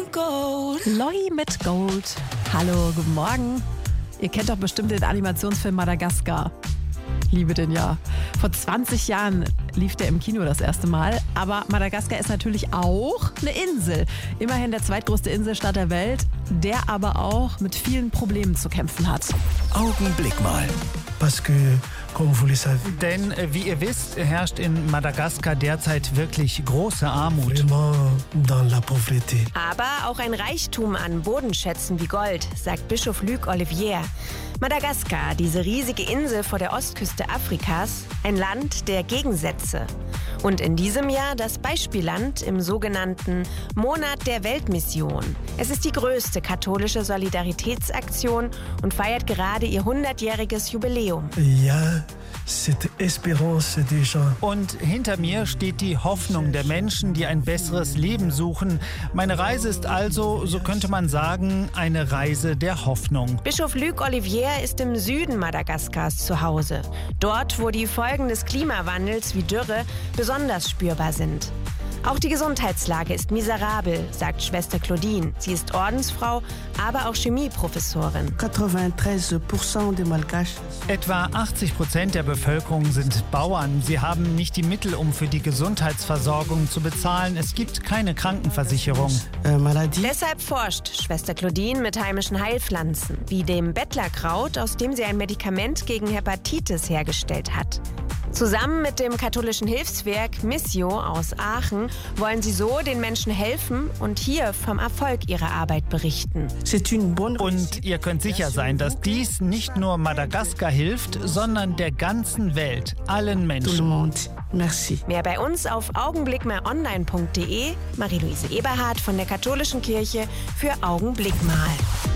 Loi mit Gold. Hallo, guten Morgen. Ihr kennt doch bestimmt den Animationsfilm Madagaskar. Liebe den ja. Vor 20 Jahren lief der im Kino das erste Mal. Aber Madagaskar ist natürlich auch eine Insel. Immerhin der zweitgrößte Inselstaat der Welt, der aber auch mit vielen Problemen zu kämpfen hat. Augenblick mal. Denn, wie ihr wisst, herrscht in Madagaskar derzeit wirklich große Armut. Aber auch ein Reichtum an Bodenschätzen wie Gold, sagt Bischof Luc Olivier. Madagaskar, diese riesige Insel vor der Ostküste Afrikas, ein Land der Gegensätze. Und in diesem Jahr das Beispielland im sogenannten Monat der Weltmission. Es ist die größte katholische Solidaritätsaktion und feiert gerade ihr 100-jähriges Jubiläum. Ja, cette espérance des gens. Und hinter mir steht die Hoffnung der Menschen, die ein besseres Leben suchen. Meine Reise ist also, so könnte man sagen, eine Reise der Hoffnung. Bischof Luc Olivier ist im Süden Madagaskars zu Hause. Dort, wo die Folgen des Klimawandels wie Dürre besonders spürbar sind. Auch die Gesundheitslage ist miserabel, sagt Schwester Claudine. Sie ist Ordensfrau, aber auch Chemieprofessorin. 93% des Malgaches. Etwa 80% der Bevölkerung sind Bauern. Sie haben nicht die Mittel, um für die Gesundheitsversorgung zu bezahlen. Es gibt keine Krankenversicherung. Deshalb forscht Schwester Claudine mit heimischen Heilpflanzen, wie dem Bettlerkraut, aus dem sie ein Medikament gegen Hepatitis hergestellt hat. Zusammen mit dem katholischen Hilfswerk Missio aus Aachen wollen sie so den Menschen helfen und hier vom Erfolg ihrer Arbeit berichten. Und ihr könnt sicher sein, dass dies nicht nur Madagaskar hilft, sondern der ganzen Welt, allen Menschen. Mehr bei uns auf augenblickmalonline.de. Marie-Louise Eberhardt von der Katholischen Kirche für Augenblick mal.